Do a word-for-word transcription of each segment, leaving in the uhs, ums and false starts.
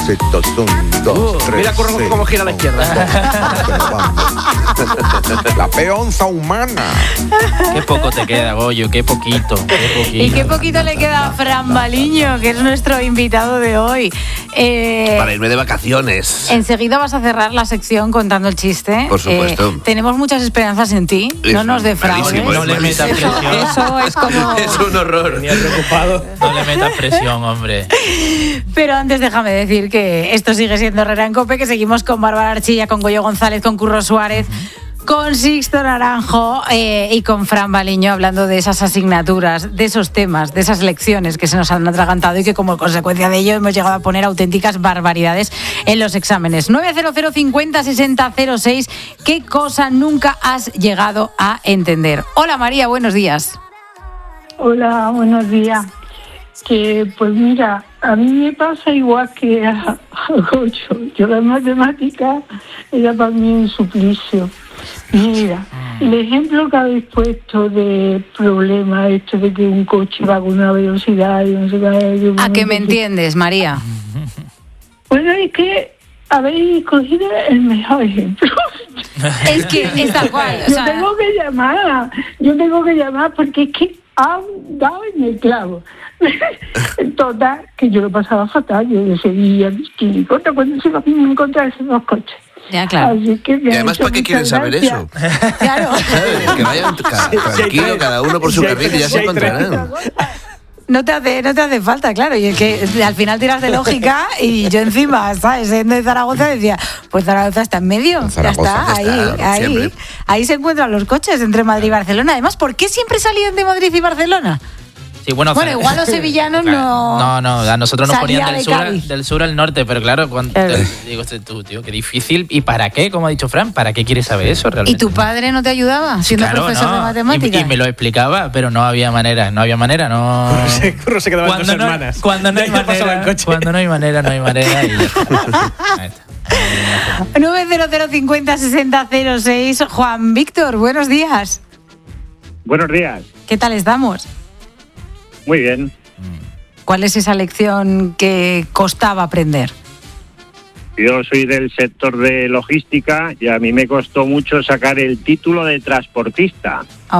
pasito, un, dos, uh, tres. Mira cómo, cómo gira a la izquierda. La peonza humana. Qué poco te queda, Goyo, qué poquito, qué poquito. Y qué poquito le queda a Fran Baliño, que es nuestro invitado de hoy. Eh, Para irme de vacaciones. Enseguida vas a cerrar la sección contando el chiste. Por supuesto. Eh, tenemos muchas esperanzas en ti. Es no nos defraudes. malísimo, No le metas Eso, presión. eso es como... Es un horror. Venía preocupado. No le metas presión, hombre. Pero antes déjame decir que esto sigue siendo Herrera en COPE, que seguimos con Bárbara Archilla, con Goyo González, con Curro Suárez, con Sixto Naranjo eh, y con Fran Baliño, hablando de esas asignaturas, de esos temas, de esas lecciones que se nos han atragantado y que como consecuencia de ello hemos llegado a poner auténticas barbaridades en los exámenes. nueve cero cero cincuenta sesenta cero seis. ¿Qué cosa nunca has llegado a entender? Hola María, buenos días. Hola, buenos días. Que pues mira, a mí me pasa igual que a, a Goyo. Yo la matemática era para mí un suplicio. Mira, el ejemplo que habéis puesto de problema, esto de que un coche va con una velocidad y no sé qué. ¿A qué me entiendes, María? Bueno, es que habéis cogido el mejor ejemplo. Es que es tal cual. O Yo sea, tengo que llamar, yo tengo que llamar porque es que han dado en el clavo. Total, que yo lo pasaba fatal. Yo decidía, ¿qué importa cuando se van a encontrar esos dos coches? ya, claro. Así que me Y ha además, hecho ¿para qué quieren mucha saber gracia. eso? Claro. ¿Sabes? Que vayan ca- tranquilo, cada uno por su Sí, hay carril y ya tres, se sí, hay tres. encontrarán. No te hace, no te hace falta, claro. Y es que al final tiras de lógica y yo encima, ¿sabes? Siendo de Zaragoza decía, pues Zaragoza está en medio. En Ya Zaragoza, está, ahí, ya está, ahí. siempre. Ahí se encuentran los coches entre Madrid y Barcelona. Además, ¿por qué siempre salían de Madrid y Barcelona? Sí, bueno, Bueno, Zara- igual los sevillanos Claro. no... No, no, a nosotros nos Salía ponían de del sur, Cádiz. al, del sur al norte, pero claro, cuando Claro. te- digo, este, tú, tío, qué difícil. ¿Y para qué? Como ha dicho Fran, ¿para qué quieres saber eso realmente? ¿Y tu padre no te ayudaba siendo Claro, profesor no. de matemáticas? Y, y me lo explicaba, pero no había manera, no había manera, no... Curro se, Curro se quedaba en dos no, hermanas. cuando no Ya hay no pasaba en manera, coche. cuando no hay manera, no hay manera y ya está. Ahí está. nueve cero cero cincuenta sesenta cero seis. Juan Víctor, buenos días. Buenos días. ¿Qué tal estamos? Muy bien. ¿Cuál es esa lección que costaba aprender? Yo soy del sector de logística y a mí me costó mucho sacar el título de transportista.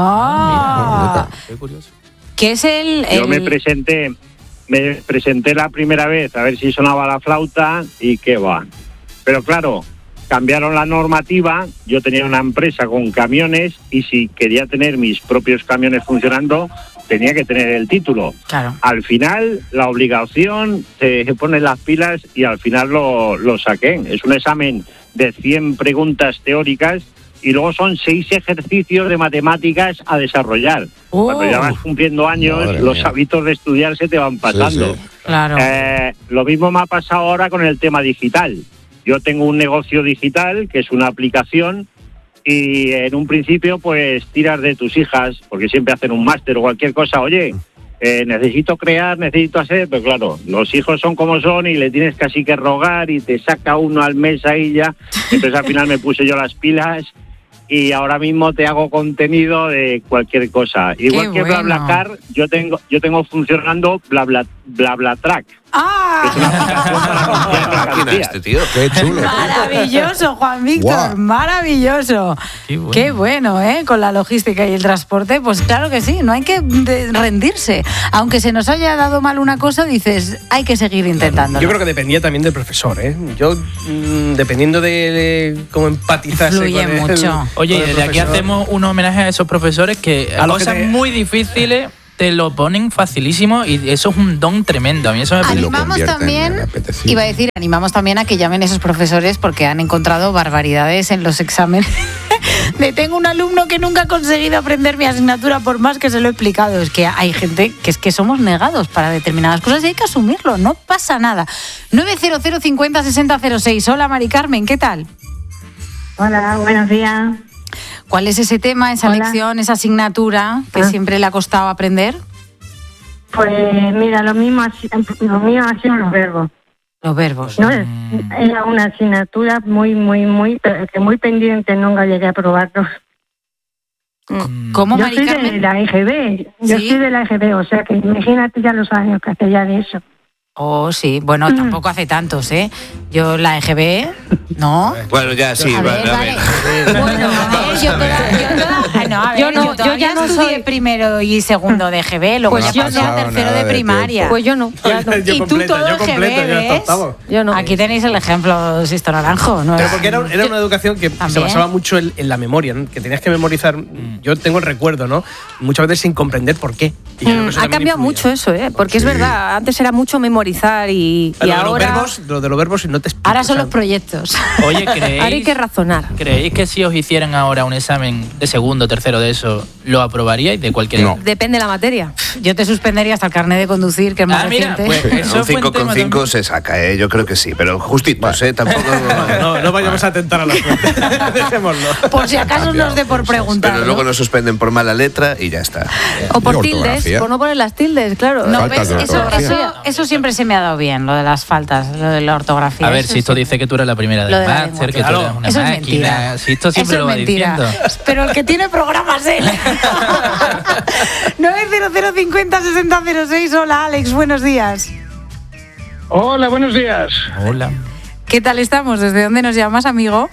Ah, Qué curioso. ¿qué es el...? Yo el- me presenté, me presenté la primera vez a ver si sonaba la flauta y qué va. Pero claro, cambiaron la normativa, yo tenía una empresa con camiones y si quería tener mis propios camiones funcionando, tenía que tener el título. Claro. Al final, la obligación, se pone las pilas y al final lo, lo saqué. Es un examen de cien preguntas teóricas y luego son seis ejercicios de matemáticas a desarrollar. Oh. Cuando ya vas cumpliendo años, Madre los mía. hábitos de estudiar se te van pasando. Sí, sí. Claro. Eh, lo mismo me ha pasado ahora con el tema digital. Yo tengo un negocio digital, que es una aplicación, y en un principio pues tiras de tus hijas, porque siempre hacen un máster o cualquier cosa. Oye, eh, necesito crear, necesito hacer, pero claro, los hijos son como son y le tienes casi que rogar y te saca uno al mes ahí ya. Entonces al final me puse yo las pilas y ahora mismo te hago contenido de cualquier cosa. Igual que bueno. BlaBlaCar, yo tengo yo tengo funcionando Blabla, BlaBlaTrack. ¡Ah! Es una aplicación para copiar Máquina mercancías. este tío. Qué chulo. Maravilloso, Juan Víctor, Guau. maravilloso. Qué bueno. Qué bueno, ¿eh? Con la logística y el transporte, pues claro que sí, no hay que de- rendirse. Aunque se nos haya dado mal una cosa, dices, hay que seguir intentándolo. Yo creo que dependía también del profesor, ¿eh? Yo, mm, dependiendo de, de cómo empatizase Influye con el, mucho. Oye, y con el desde aquí profesor. hacemos un homenaje a esos profesores que A a los que cosas te- muy difíciles te lo ponen facilísimo y eso es un don tremendo. A mí eso me parece... lo Animamos convierten también, en apetecible. iba a decir, animamos también a que llamen esos profesores porque han encontrado barbaridades en los exámenes. De tengo un alumno que nunca ha conseguido aprender mi asignatura por más que se lo he explicado. Es que hay gente que es que somos negados para determinadas cosas y hay que asumirlo, no pasa nada. nueve cero cero cincuenta sesenta cero seis. Hola Mari Carmen, ¿qué tal? Hola, buenos días. ¿Cuál es ese tema, esa Hola. lección, esa asignatura que Ah. siempre le ha costado aprender? Pues mira, lo mismo, ha si- lo mío ha sido los verbos. Los verbos. No es, era una asignatura muy, muy, muy, pero que muy pendiente, nunca llegué a probarlo. ¿Cómo, Yo Mari soy de Carmen? la E G B, yo Sí. soy de la E G B, o sea que imagínate ya los años que hace ya de eso. Oh, sí. Bueno, mm. tampoco hace tantos, ¿eh? Yo la E G B, ¿no? Bueno, ya sí, a vale, ver, a vale. ver. Bueno, a ver, yo, toda, yo, toda, no, a ver, yo, no, yo, yo ya no estudié soy primero y segundo de E G B, luego pues ya yo pasé no, a tercero de primaria. De pues yo no. Ya no. Yo y tú completo, todo yo E G B, completo, yo ¿ves? octavo. Yo no. Aquí tenéis el ejemplo, Sisto Naranjo. ¿No? Pero porque era, era una educación que ¿También? se basaba mucho en, en la memoria, ¿no? Que tenías que memorizar. Yo tengo el recuerdo, ¿no? Muchas veces sin comprender por qué. Y creo que eso ha también cambiado influye. mucho eso, ¿eh? Porque Sí. es verdad, antes era mucho memorizar y, y Lo de ahora... los verbos, lo de los verbos no te explico. Ahora son o sea, los proyectos. Oye, Ahora hay ¿creéis, que razonar. ¿creéis que si os hicieran ahora un examen de segundo, tercero de eso, lo aprobaríais de cualquier No. Depende de la materia. Yo te suspendería hasta el carnet de conducir, que es más Ah, mira, reciente. pues eso Un fue cinco un tema con cinco también. se saca, ¿eh? Yo creo que sí, pero justitos, ¿eh? Tampoco... No, no vayamos a tentar a la suerte. Dejémoslo. Por si acaso nos dé por preguntar. Pero ¿no? luego nos suspenden por mala letra y ya está. O por Y tildes, ortografía. por no poner las tildes, claro. No, Faltas ¿ves? de Eso, ortografía. eso, eso siempre se me ha dado bien, lo de las faltas, lo de la ortografía. A ver, Eso Sisto sí. dice que tú eres la primera Lo del de la máster, que lengua. tú Claro. eres una Eso es máquina. mentira. Sisto siempre Eso lo es va mentira. diciendo. Pero el que tiene programas él. nueve cero cero cincuenta sesenta cero seis. Hola, Alex, buenos días. Hola, buenos días. Hola. ¿Qué tal estamos? ¿Desde dónde nos llamas, amigo?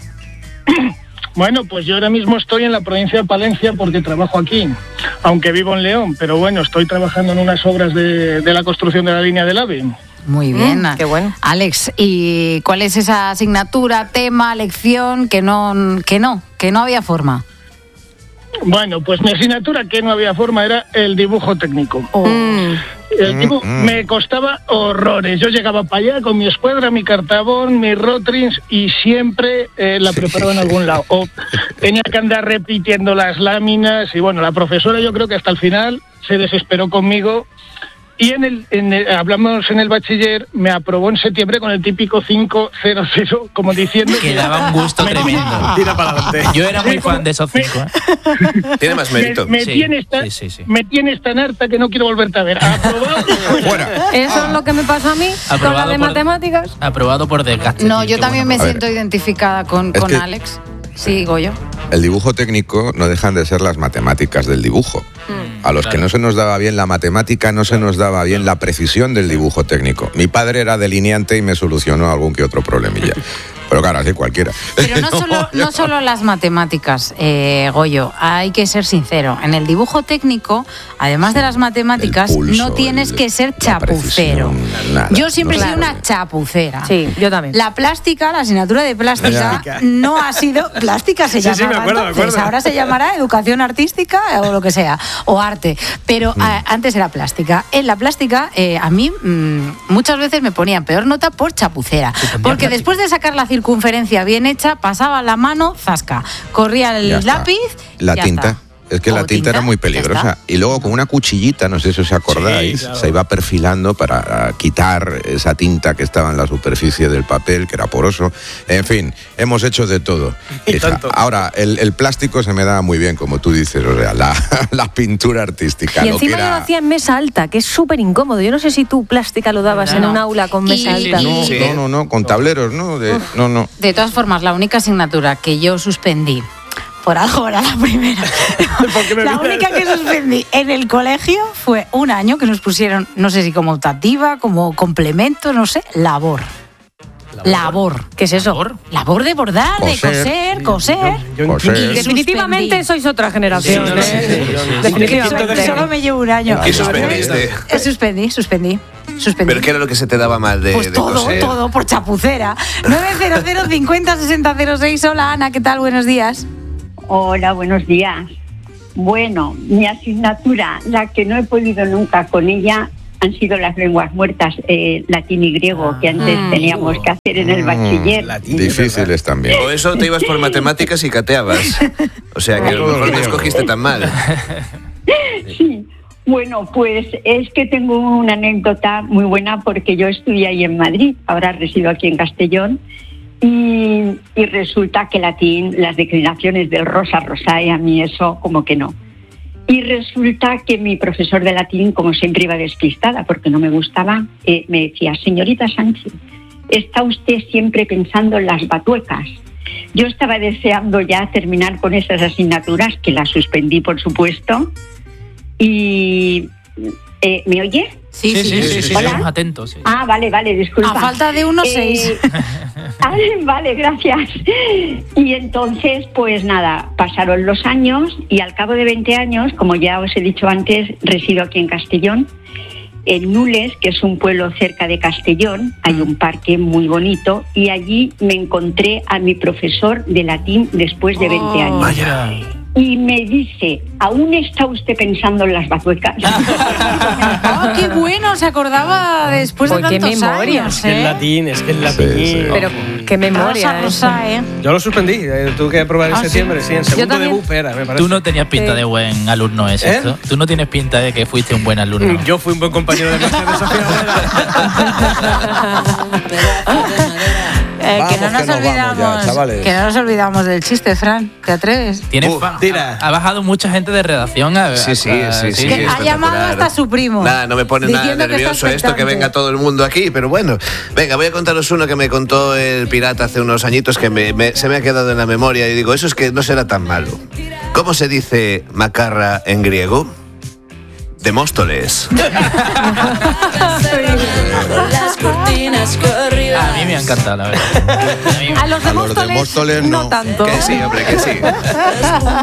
Bueno, pues yo ahora mismo estoy en la provincia de Palencia porque trabajo aquí, aunque vivo en León, pero bueno, estoy trabajando en unas obras de, de la construcción de la línea del AVE. Muy bien. Mm, qué bueno. Alex, ¿y cuál es esa asignatura, tema, lección que no, que no, que no había forma? Bueno, pues mi asignatura que no había forma era el dibujo técnico. Oh. Mm. El dibujo Mm, mm. me costaba horrores. Yo llegaba para allá con mi escuadra, mi cartabón, mis rotrins y siempre eh, la preparaba en algún lado. O tenía que andar repitiendo las láminas y bueno, la profesora yo creo que hasta el final se desesperó conmigo. Y en el, en el, hablamos en el bachiller, me aprobó en septiembre con el típico cinco cero cero, como diciendo Que daba un gusto Me- tremendo. Tira para adelante. Yo era muy Sí, fan de esos me- cinco. ¿eh? Tiene más mérito. Me, me Sí, tienes tan, sí, sí, sí. me tienes tan harta que no quiero volverte a ver. Aprobado. Fuera. Eso es lo que me pasó a mí con la Aprobado de por- matemáticas. Aprobado por desgaste. No, tío, yo qué también bueno. me A ver. siento identificada con, Es con que- Alex. Sí, Goyo. El dibujo técnico no dejan de ser las matemáticas del dibujo. A los que claro. no se nos daba bien la matemática, no se nos daba bien la precisión del dibujo técnico. Mi padre era delineante y me solucionó algún que otro problemilla. Pero claro, así cualquiera. Pero no solo, no solo las matemáticas, eh, Goyo, hay que ser sincero. En el dibujo técnico, además de las matemáticas, El pulso, no tienes el- que ser la chapucero. precisión, nada, Yo siempre no he se sido una puede. chapucera. Sí, yo también. La plástica, la asignatura de plástica, Plástica. no ha sido. Plástica se Sí, sí, llamaba me acuerdo, me entonces, acuerdo. ahora se llamará educación artística o lo que sea, o arte. Pero Mm. a- antes era plástica. En la plástica, eh, a mí mm, muchas veces me ponían peor nota por chapucera. Porque después de sacar la circunferencia bien hecha, pasaba la mano, zasca. Corría el Ya está. lápiz. La ya tinta. está. Es que la O tinta, era muy ya peligrosa. está. Y luego con una cuchillita, no sé si os acordáis, Sí, claro. se iba perfilando para ah, quitar esa tinta que estaba en la superficie del papel, que era poroso. En fin, hemos hecho de todo. Y hija. tanto. Ahora, el, el plástico se me da muy bien, como tú dices, o sea, la, la pintura artística. Y lo que encima yo era- lo hacía en mesa alta, que es súper incómodo. Yo no sé si tú plástica lo dabas en No. un aula con mesa Y- alta. No, Sí. no, no, no, con tableros, ¿no? De- no, no. De todas formas, la única asignatura que yo suspendí, por algo era la primera, qué me la miras? única que suspendí en el colegio fue un año que nos pusieron, no sé si como optativa, como complemento, no sé, labor. Labor. ¿Qué es eso? ¿Labor? Labor de bordar, de Coser. coser, coser. Yo Pues entiendo. sí. Y Definitivamente suspendí. sois otra generación. Sí, ¿eh? sí, sí, sí, sí. Definitivamente. Solo me llevo un año. ¿Qué suspendiste? Eh, Suspendí, suspendí. Suspendí. ¿Pero qué era lo que se te daba mal de, Pues de todo, coser? todo, por chapucera. nueve cero cero cincuenta sesenta cero seis. Hola, Ana, ¿qué tal? Buenos días. Hola, buenos días. Bueno, mi asignatura, la que no he podido nunca con ella, han sido las lenguas muertas, eh, latín y griego, que antes Ah. teníamos que hacer en el Mm, bachiller. Latín, Difíciles también. O eso te ibas por matemáticas y cateabas. O sea que a lo Todo mejor no griego. escogiste tan mal. Sí, bueno, pues es que tengo una anécdota muy buena porque yo estudié ahí en Madrid, ahora resido aquí en Castellón, y, y resulta que latín, las declinaciones del rosa rosae, a mí eso como que no. Y resulta que mi profesor de latín, como siempre iba despistada porque no me gustaba, eh, me decía, señorita Sánchez, está usted siempre pensando en las batuecas. Yo estaba deseando ya terminar con esas asignaturas, que las suspendí, por supuesto. Y eh, ¿me oye? Sí, sí, sí. sí, sí, sí, ¿Hola? estamos atentos. Sí. Ah, vale, vale, disculpa. A falta de uno, Eh, seis. ah, vale, gracias. Y entonces, pues nada, pasaron los años y al cabo de veinte años, como ya os he dicho antes, resido aquí en Castellón. En Nules, que es un pueblo cerca de Castellón, hay un parque muy bonito y allí me encontré a mi profesor de latín después de veinte Oh, años. Vaya. Y me dice, ¿aún está usted pensando en las bazuecas? Oh, qué bueno, se acordaba después de Pues qué tantos memoria. años, Es que es ¿eh? latín, es que es latín. Sí, sí. Pero qué memoria. Rosa, rosa, ¿eh? Yo lo suspendí, eh, tuve que aprobar en ¿Ah, sí? septiembre, sí, en Yo segundo de también. B U P era, me parece. Tú no tenías pinta Sí. de buen alumno, ¿es ¿Eh? esto? Tú no tienes pinta de que fuiste un buen alumno. Yo fui un buen compañero de clase de Sofía Eh, que Vamos, no nos que nos vamos olvidamos, ya, chavales. que no nos olvidamos del chiste, Fran. ¿Te atreves? Tienes Uh, fa- tira. Ha, ha bajado mucha gente de redacción. A, Sí, sí, a- sí, sí. Que sí, ha llamado espectacular. hasta su primo. Nada, no me pone nada diciendo que está nervioso esto que expectante. venga todo el mundo aquí, pero bueno. Venga, voy a contaros uno que me contó el pirata hace unos añitos que me- me- se me ha quedado en la memoria y digo, eso es que no será tan malo. ¿Cómo se dice macarra en griego? De Móstoles. A mí me ha encantado, la verdad. A mí me- A los de A los de Móstoles, Móstoles No no. tanto. Que sí, hombre, que sí.